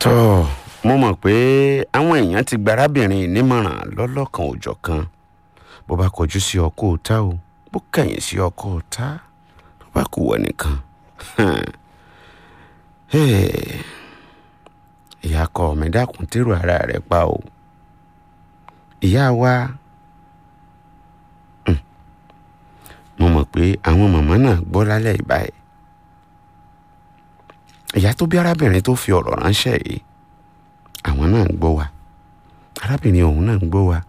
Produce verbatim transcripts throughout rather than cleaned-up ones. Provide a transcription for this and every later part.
tó mo mọ̀ pé àwọn èèyàn ti gba arábìnrin nímọ̀ràn lọ́lọ́kan òjọ̀kan bó bá kọjú sí ọkọ òta o bó kẹ̀yìn sí ọkọ òta tó bá kú wọ nìkan ìyá kọ mi dákun tèrò ara rẹ̀ pa o ìyá wa mo mọ̀ pé àwọn màmá náà gbọ́ lálẹ́ ìbáyìí ìyá tó bí arábìnrin tó fi ọ̀rọ̀ ránṣẹ́ yìí àwọn náà ń gbọ́ wa arábìnrin ọ̀hún náà ń gbọ́ wa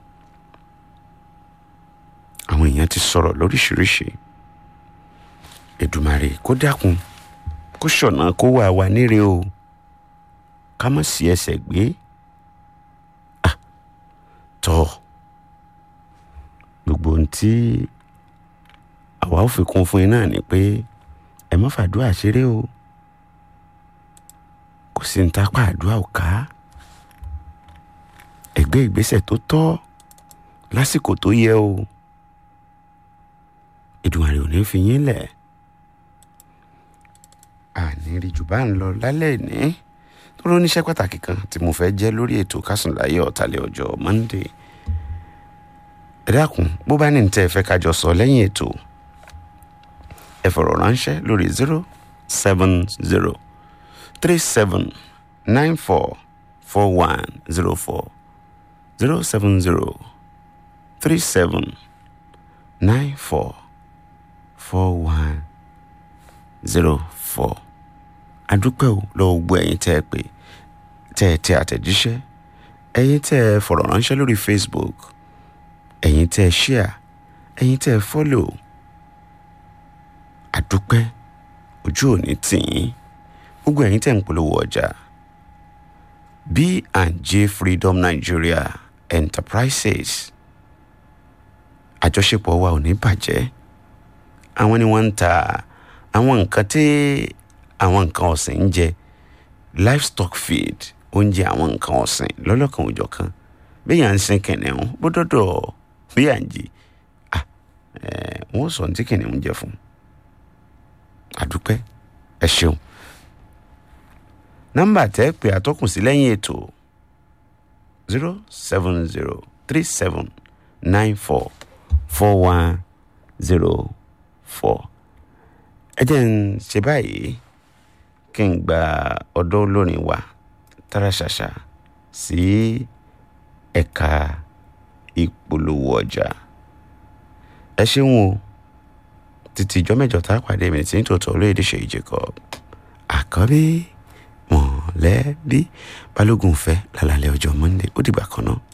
àwọn èèyàn ti sọ̀rọ̀ lóríṣiríṣi Èdùmàrè kó dákun kó ṣọ̀nà kó wà wá níre o ká má sí ẹsẹ̀ gbé à tọ́ gbogbo ohun tí àwa ò fi kún fún yín náà ni pé ẹ má fàdúrà ṣeré o kò sí ní tápá àdúrà ò ká ẹgbẹ́ ìgbésẹ̀ tó tọ́ lásìkò tó yẹ o Èdùmàrè ò ní fi yín lẹ̀ àní rí jù bá ń lọ lálẹ́ ìní tó ló níṣẹ́ pàtàkì kan tí mo fẹ́ jẹ́ lórí ètò Kásùnláyọ̀ ọ̀tàlẹ̀ ọjọ́ Monday ẹ dákun bó bá ní tẹ́ ẹ fẹ́ kájọ sọ lẹ́yìn ètò ẹ fọ̀rọ̀ ránṣẹ́ lórí zero seven zero three seven nine four four one zero four zero seven zero three seven nine four four one zero four adúpẹ́ o lọ́wọ́ gbogbo ẹ̀yin tẹ́ ẹ pè tẹ́ ẹ tẹ àtẹ̀jíṣẹ́ ẹ̀yin tẹ́ ẹ fọ̀rọ̀ ránṣẹ́ lórí Facebook ẹ̀yin tẹ́ ẹ share ẹ̀yin tẹ́ ẹ follow adúpẹ́ ojú òní tìyín gbogbo ẹ̀yin tẹ́ ń polówó ọjà B and J Freedom Nigeria Enterprises àjọṣepọ̀ wa ò ní bàjẹ́ àwọn ni wọ́n ń ta àwọn nǹkan tí àwọn nǹkan ọ̀sìn ń jẹ livestock feed oúnjẹ àwọn nǹkan ọ̀sìn lọ́lọ́kan òjọ̀kan bí yà ń sin kìnìún bó dọ́dọ̀ bí yà ń jí wọ́n sọ ní tí kìnìún jẹ fún àdúpẹ́ ẹ ṣeun nọ́mbà tẹ́ pé àtọ́kùn sí lẹ́yìn ètò zero seven zero three seven nine four four one zero four ẹ jẹ́ ń ṣe báyìí kí n gba ọ̀dọ́ olórin wa tààrà ṣàṣà sí ẹ̀ka ìpolówó ọjà ẹ ṣeun o títí ìjọ mẹ́jọ tá a pàdé mi tí ń tòótọ́ olóyèdè Ṣèyí Jacob àkọ́bí mọ̀lẹ́bí balógun fẹ́ lálálẹ́ ọjọ́ Monday ó dìgbà kan náà.